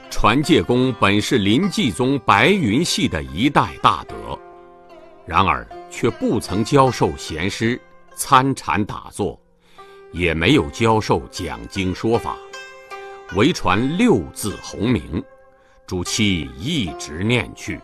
传戒公本是临济宗白云系的一代大德，然而却不曾教授贤师参禅打坐，也没有教授讲经说法，唯传6字洪名，主其一直念去。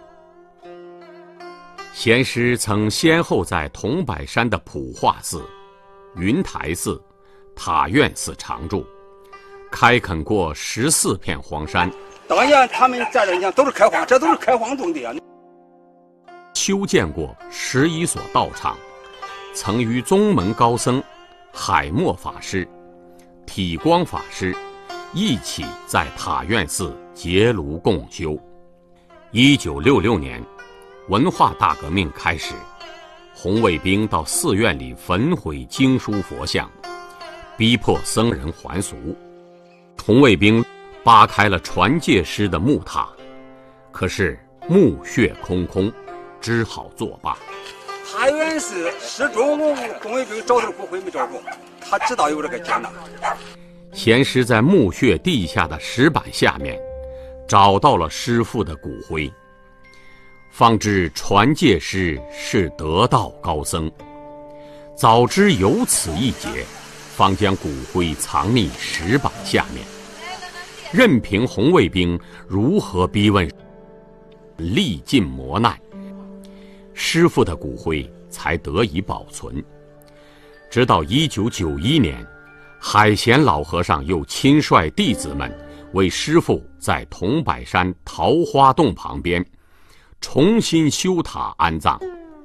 贤师曾先后在桐柏山的普化寺、云台寺、塔院寺常住，开垦过14片荒山。 当年他们在这讲都是开荒，这都是开荒种的啊。 修建过11所道场，曾与宗门高僧海默法师、体光法师一起在塔院寺结庐共修。1966年，文化大革命开始，红卫兵到寺院里焚毁经书佛像，逼迫僧人还俗。红卫兵扒开了传戒师的木塔，可是墓穴空空，只好作罢。 塔院寺始终红卫兵找他骨灰没找着，他知道有这个劫难。 贤师在墓穴地下的石板下面找到了师父的骨灰，方知传戒师是得道高僧。早知有此一劫，方将骨灰藏匿石板下面，任凭红卫兵如何逼问，历尽磨难，师父的骨灰才得以保存。直到1991年，海贤老和尚又亲率弟子们为师父在桐柏山桃花洞旁边重新修塔安葬。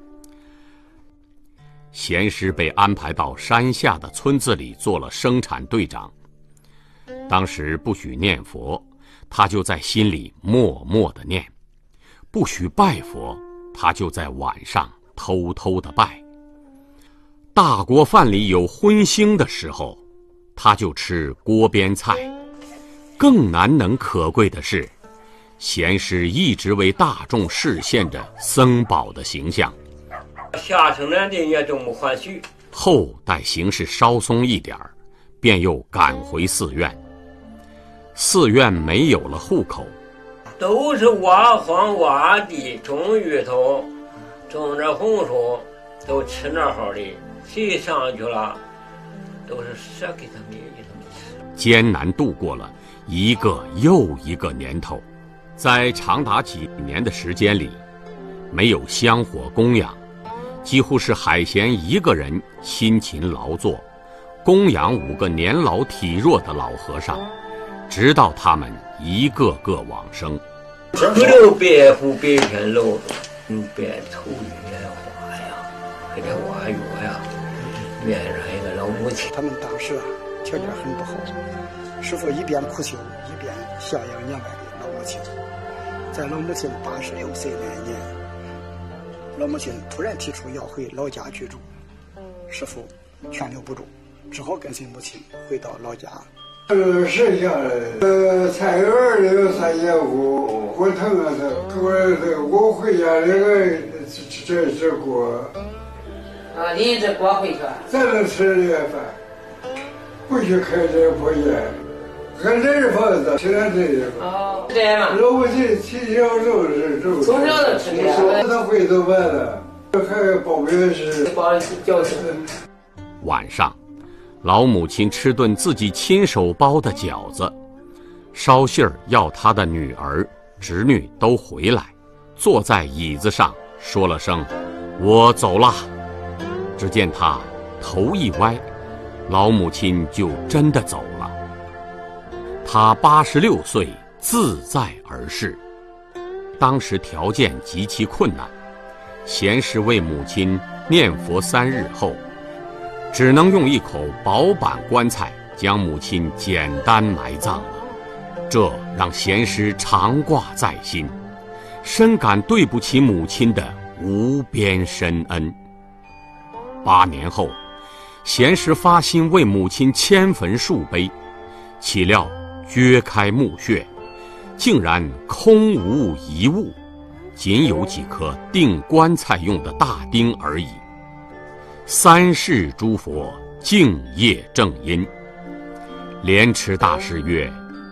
贤师被安排到山下的村子里做了生产队长。当时不许念佛，他就在心里默默地念；不许拜佛，他就在晚上偷偷地拜。大锅饭里有荤腥的时候，他就吃锅边菜。更难能可贵的是，贤师一直为大众示现着僧宝的形象。 下城南的也都没还许。 后待形势稍松一点儿，便又赶回寺院。寺院没有了户口， 都是挖荒挖地，种芋头，种着红薯，都吃那好的。谁上去了，都是舍给他们吃。 艰难度过了一个又一个年头，在长达几年的时间里，没有香火供养，几乎是海贤一个人辛勤劳作，供养5个年老体弱的老和尚，直到他们一个个往生。 不留白虎白天露着，白头月花呀，给这挖药呀，院上一个老母亲。 他们当时条件很不好，师父一边苦修，一边孝养年迈的老母亲。在老母亲86岁那年，老母亲突然提出要回老家居住，师父劝留不住，只好跟随母亲回到老家。 剩下的菜园里有3节骨，我疼啊我回家那个这锅啊，拎着锅回去， 咱能吃这个饭，不许开这破烟，俺这是房子，吃点这个。 哦，这样嘛。 老母亲亲小肉是肉， 从小就吃这个。 他回头完了，还包别是包饺子。 晚上，老母亲吃顿自己亲手包的饺子，捎信儿要她的女儿、侄女都回来，坐在椅子上说了声“我走了”。只见她头一歪，老母亲就真的走了。她86岁，自在而逝。当时条件极其困难，贤师为母亲念佛3日后，只能用一口薄板棺材将母亲简单埋葬了。这让贤师常挂在心，深感对不起母亲的无边深恩。8年后，贤师发心为母亲迁坟树碑，岂料掘开墓穴，竟然空无一物，仅有几颗钉棺材用的大钉而已。3世诸佛敬业正因。莲池大师曰：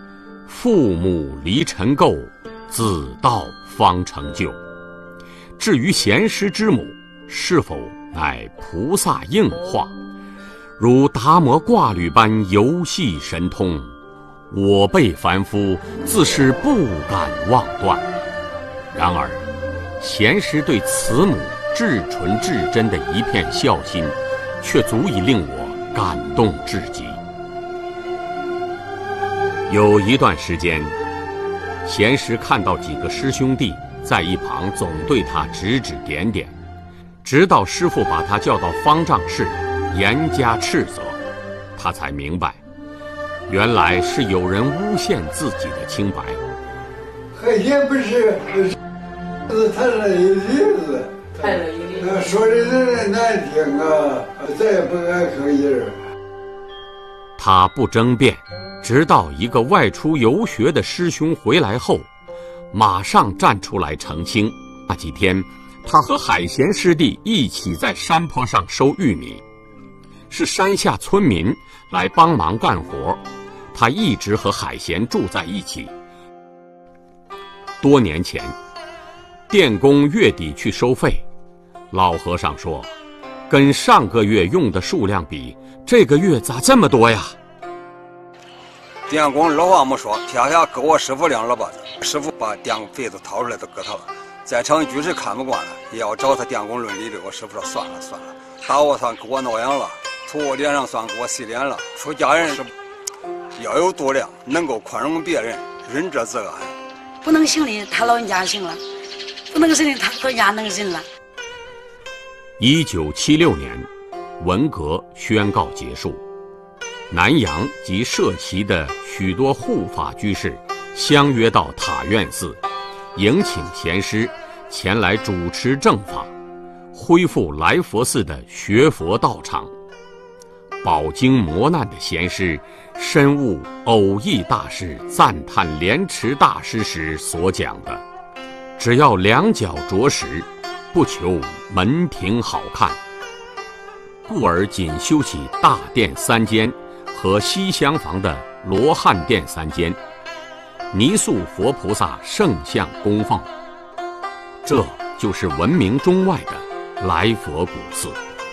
父母离尘垢，子道方成就。至于贤师之母，是否乃菩萨应化，如达摩挂履般游戏神通，我辈凡夫自是不敢妄断。然而，贤师对慈母至纯至真的一片孝心，却足以令我感动至极。有一段时间，贤师看到几个师兄弟在一旁总对他指指点点，直到师父把他叫到方丈室，严加斥责，他才明白，原来是有人诬陷自己的清白。 海鲜不是太了一例子， 太了一例子， 说的人难听啊，再也不敢吭音儿。 他不争辩，直到一个外出游学的师兄回来后，马上站出来澄清。那几天，他和海贤师弟一起在山坡上收玉米，是山下村民来帮忙干活，他一直和海贤住在一起。多年前，电工月底去收费，老和尚说，跟上个月用的数量比，这个月咋这么多呀？ 电工老话没说，撇下给我师傅2耳巴子，师傅把电费都掏出来都给他了。在场居士看不惯了，也要找他电工论理的。我师傅说算了，打我算给我挠痒了，吐我脸上算给我洗脸了。出家人是要有度量，能够宽容别人，仁者自安。 不能行的他老人家行了，不能行的他老人家能行了。 1976年，文革宣告结束，南阳及社旗的许多护法居士相约到塔院寺，迎请贤师前来主持正法，恢复来佛寺的学佛道场。饱经磨难的贤师深悟偶益大师赞叹莲池大师时所讲的，只要两脚着实，不求门庭好看，故而仅修起大殿3间和西厢房的罗汉殿3间，泥塑佛菩萨圣像供奉。这就是闻名中外的来佛古寺。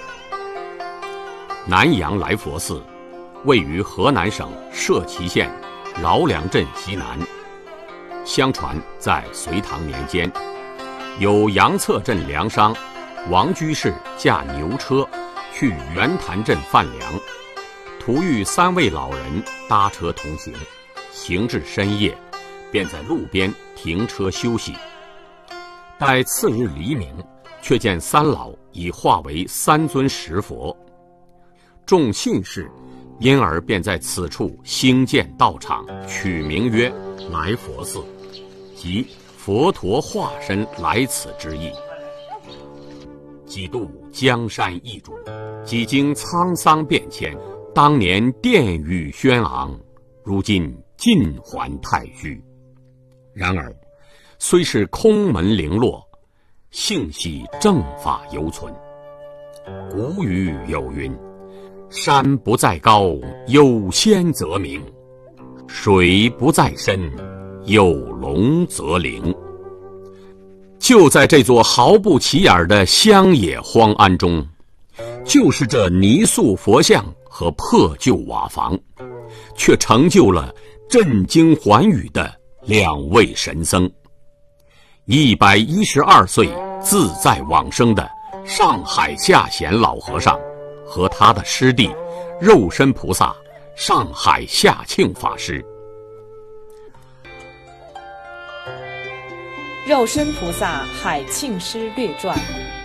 南阳来佛寺位于河南省社旗县饶梁镇西南。相传在隋唐年间，有杨策镇粮商王居士驾牛车去圆潭镇贩粮，途遇3位老人搭车同行，行至深夜，便在路边停车休息。待次日黎明，却见3老已化为3尊石佛。众信士因而便在此处兴建道场，取名曰来佛寺，即佛陀化身来此之意。几度江山易主，几经沧桑变迁，当年殿宇轩昂，如今尽还太虚。然而虽是空门零落，幸系正法犹存。古语有云，山不在高，有仙则名；水不在深，有龙则灵。就在这座毫不起眼的乡野荒庵中，就是这泥塑佛像和破旧瓦房，却成就了震惊寰宇的2位神僧：112岁自在往生的上海下贤老和尚和他的师弟肉身菩萨上海下庆法师。 肉身菩萨海庆师略传。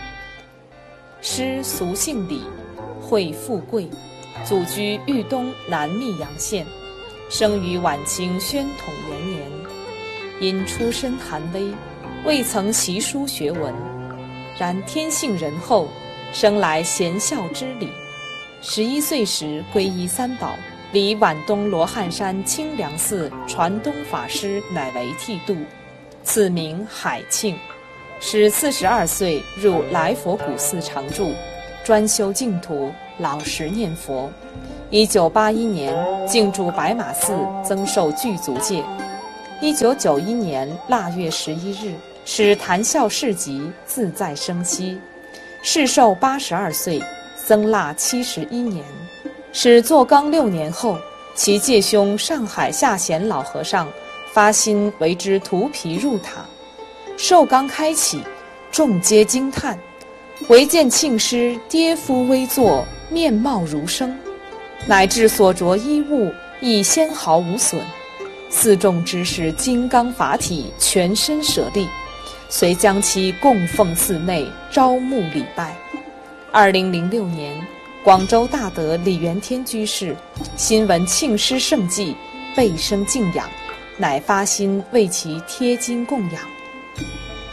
师俗姓李，讳富贵，祖居豫东南密阳县，生于晚清宣统元年。因出身寒微，未曾习书学文，然天性仁厚，生来贤孝之理。11岁时皈依3宝，离皖东罗汉山清凉寺传东法师乃为剃度，此名海庆。使42岁入来佛古寺常住，专修净土，老实念佛。1981年进驻白马寺，增受具足戒， 1991年腊月11日，使谈笑市集自在生息，世寿82岁，僧腊71年。使做纲6年后，其介兄上海下贤老和尚发心为之涂皮入塔，寿纲开启，众皆惊叹，唯见庆师跌夫微坐，面貌如生，乃至所着衣物亦纤毫无损。四众知识金刚法体，全身舍利，遂将其供奉寺内，招募礼拜。2006年，广州大德李元天居士新闻庆师圣迹，倍生敬仰，乃发心为其贴金供养。